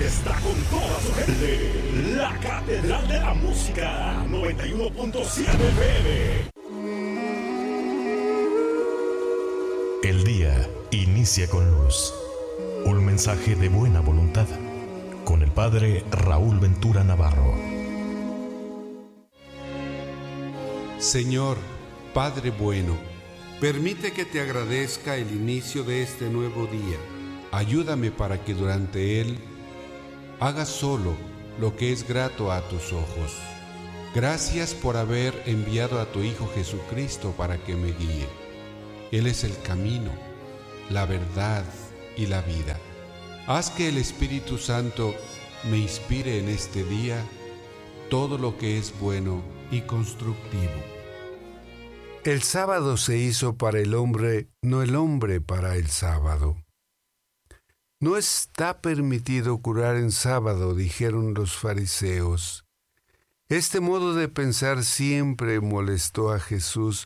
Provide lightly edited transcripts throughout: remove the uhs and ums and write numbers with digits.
está con toda su gente. La Catedral de la Música, 91.7 FM. El día inicia con luz. Un mensaje de buena voluntad. Con el Padre Raúl Ventura Navarro. Señor, Padre bueno, permite que te agradezca el inicio de este nuevo día. Ayúdame para que durante él haga solo lo que es grato a tus ojos. Gracias por haber enviado a tu Hijo Jesucristo para que me guíe. Él es el camino, la verdad y la vida. Haz que el Espíritu Santo me inspire en este día todo lo que es bueno y constructivo. El sábado se hizo para el hombre, no el hombre para el sábado. No está permitido curar en sábado, dijeron los fariseos. Este modo de pensar siempre molestó a Jesús,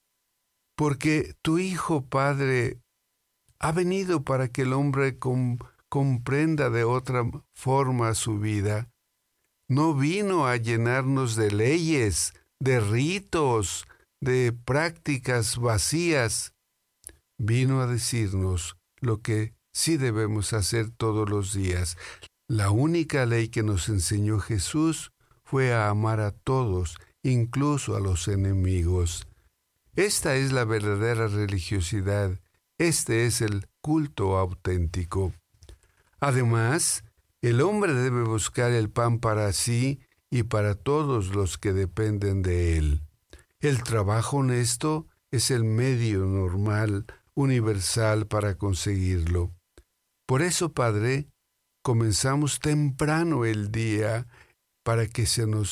porque tu Hijo Padre ha venido para que el hombre comprenda de otra forma su vida. No vino a llenarnos de leyes, de ritos, de prácticas vacías. Vino a decirnos lo que sí debemos hacer todos los días. La única ley que nos enseñó Jesús fue a amar a todos, incluso a los enemigos. Esta es la verdadera religiosidad. Este es el culto auténtico. Además, el hombre debe buscar el pan para sí y para todos los que dependen de él. El trabajo honesto es el medio normal, universal para conseguirlo. Por eso, Padre, comenzamos temprano el día para que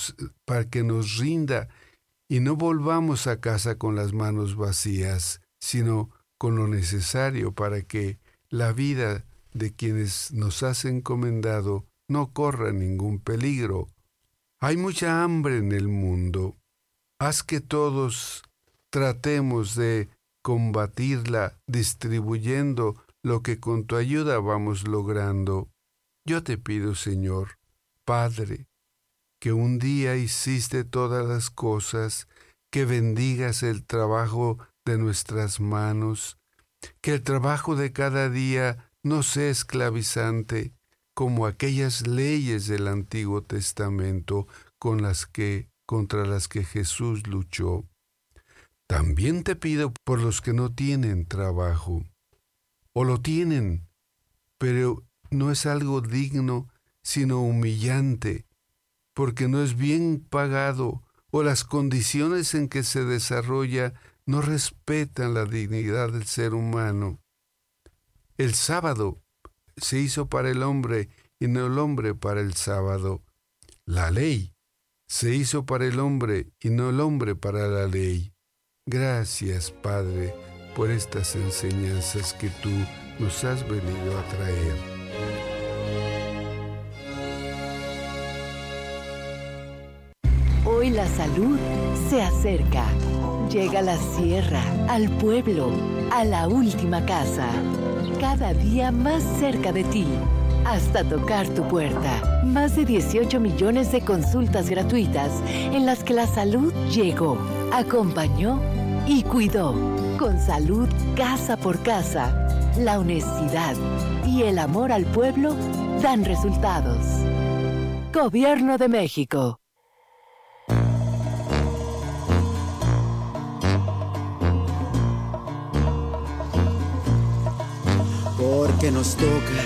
nos rinda y no volvamos a casa con las manos vacías, sino con lo necesario para que la vida de quienes nos has encomendado no corra ningún peligro. Hay mucha hambre en el mundo. Haz que todos tratemos de combatirla distribuyendo lo que con tu ayuda vamos logrando. Yo te pido, Señor, Padre, que un día hiciste todas las cosas, que bendigas el trabajo de nuestras manos, que el trabajo de cada día no sea esclavizante como aquellas leyes del Antiguo Testamento contra las que Jesús luchó. También te pido por los que no tienen trabajo, o lo tienen, pero no es algo digno, sino humillante, porque no es bien pagado, o las condiciones en que se desarrolla no respetan la dignidad del ser humano. El sábado se hizo para el hombre y no el hombre para el sábado. La ley se hizo para el hombre y no el hombre para la ley. Gracias, Padre, por estas enseñanzas que tú nos has venido a traer. Hoy la salud se acerca. Llega a la sierra, al pueblo, a la última casa. Cada día más cerca de ti, hasta tocar tu puerta. Más de 18 millones de consultas gratuitas en las que la salud llegó, acompañó y cuidó. Con salud casa por casa, la honestidad y el amor al pueblo dan resultados. Gobierno de México. Porque nos toca